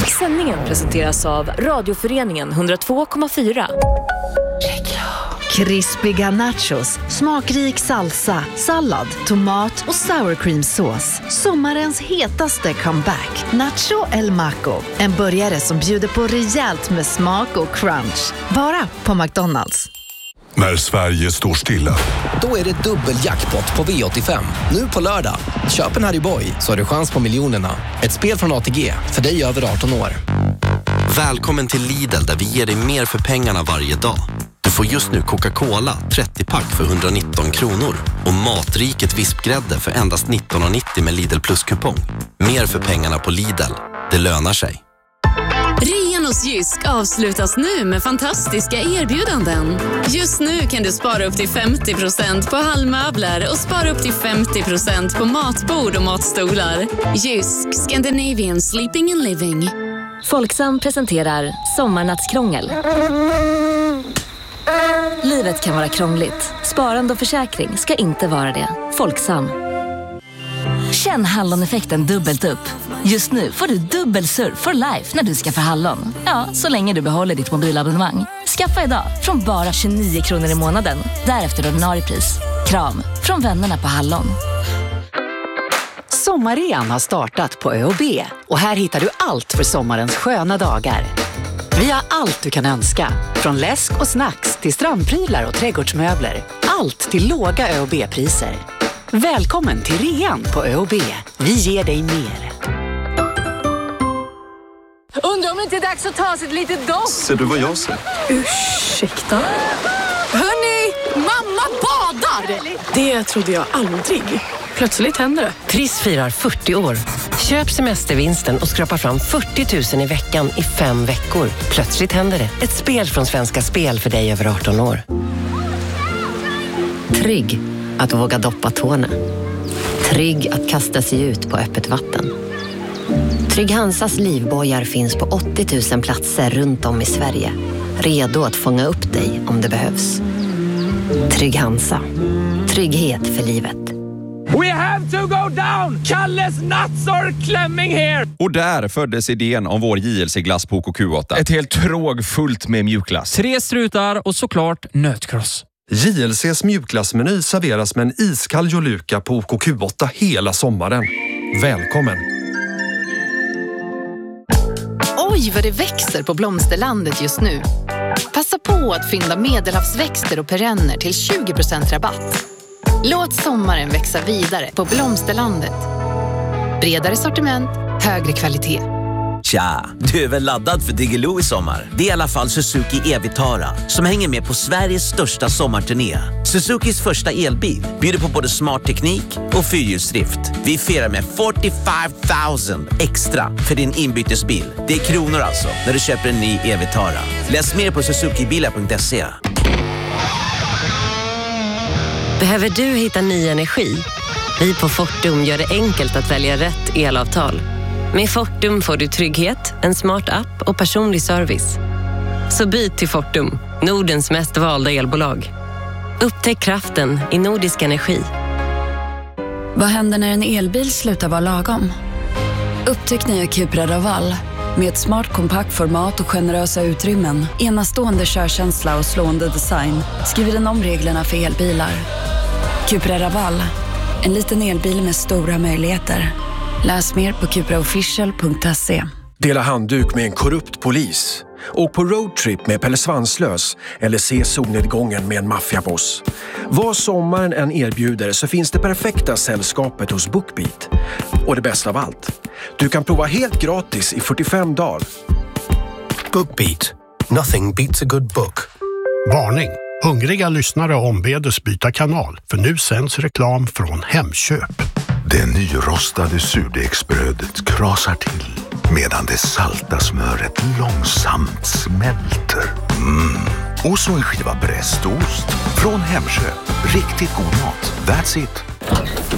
Sändningen presenteras av Radioföreningen 102,4. Krispiga nachos, smakrik salsa, sallad, tomat och sour cream sås. Sommarens hetaste comeback. Nacho El Maco. En burgare som bjuder på rejält med smak och crunch. Bara på McDonald's. När Sverige står stilla. Då är det dubbeljackpot på V85. Nu på lördag. Köp en Harry Boy så har du chans på miljonerna. Ett spel från ATG för dig över 18 år. Välkommen till Lidl där vi ger dig mer för pengarna varje dag. Du får just nu Coca-Cola 30-pack för 119 kronor och Matriket vispgrädde för endast 19,90 med Lidl Plus-kupong. Mer för pengarna på Lidl. Det lönar sig. Rean hos Jysk avslutas nu med fantastiska erbjudanden. Just nu kan du spara upp till 50% på hallmöbler och spara upp till 50% på matbord och matstolar. Jysk, Scandinavian Sleeping and Living. Folksam presenterar Sommarnattskrångel. Livet kan vara krångligt. Sparande och försäkring ska inte vara det. Folksam. Känn Hallon-effekten dubbelt upp. Just nu får du dubbel surf for life när du skaffar Hallon. Ja, så länge du behåller ditt mobilabonnemang. Skaffa idag från bara 29 kronor i månaden. Därefter ordinarie pris. Kram från vännerna på Hallon. Sommarean har startat på ÖoB och här hittar du allt för sommarens sköna dagar. Vi har allt du kan önska, från läsk och snacks till strandprylar och trädgårdsmöbler. Allt till låga ÖoB-priser. Välkommen till rean på ÖoB. Vi ger dig mer. Undrar om det inte är dags att ta sig ett litet dopp. Ser du vad jag ser? Ursäkta. Hörni, mamma badar! Det trodde jag aldrig. Plötsligt händer det. Triss firar 40 år. Köp semestervinsten och skrapa fram 40 000 i veckan i 5 veckor. Plötsligt händer det. Ett spel från Svenska Spel för dig över 18 år. Trygg att våga doppa tårna. Trygg att kasta sig ut på öppet vatten. Trygg Hansas livbojar finns på 80 000 platser runt om i Sverige. Redo att fånga upp dig om det behövs. Trygg Hansa. Trygghet för livet. We have to go down! Kalles nuts are clamming here! Och där föddes idén om vår JLC-glass på OKQ8. Ett helt tråg fullt med mjukglass. 3 strutar och såklart nötkross. JLCs mjukglassmeny serveras med en iskall joluka på OKQ8 hela sommaren. Välkommen! Oj, vad det växer på Blomsterlandet just nu. Passa på att fynda medelhavsväxter och perenner till 20% rabatt. Låt sommaren växa vidare på Blomsterlandet. Bredare sortiment, högre kvalitet. Tja, du är väl laddad för Diggiloo i sommar? Det är i alla fall Suzuki e-Vitara som hänger med på Sveriges största sommarturné. Suzukis första elbil bjuder på både smart teknik och fyrhjulsdrift. Vi firar med 45,000 extra för din inbytesbil. Det är kronor alltså när du köper en ny e-Vitara. Läs mer på suzukibilar.se. Behöver du hitta ny energi? Vi på Fortum gör det enkelt att välja rätt elavtal. Med Fortum får du trygghet, en smart app och personlig service. Så byt till Fortum, Nordens mest valda elbolag. Upptäck kraften i Nordisk energi. Vad händer när en elbil slutar vara lagom? Upptäck nya Cupra Raval. Med ett smart kompakt format och generösa utrymmen, enastående körkänsla och slående design skriver den om reglerna för elbilar. Cupra Raval, en liten elbil med stora möjligheter. Läs mer på cupraofficial.se. Dela handduk med en korrupt polis. Och på roadtrip med Pelle Svanslös eller se solnedgången med en maffiaboss. Vad sommaren än erbjuder så finns det perfekta sällskapet hos BookBeat. Och det bästa av allt, du kan prova helt gratis i 45 dagar. BookBeat. Nothing beats a good book. Varning! Hungriga lyssnare ombedes byta kanal, för nu sänds reklam från Hemköp. Det nyrostade surdegsbrödet krasar till medan det salta smöret långsamt smälter. Och så en skiva brästost från Hemköp. Riktigt god mat. That's it.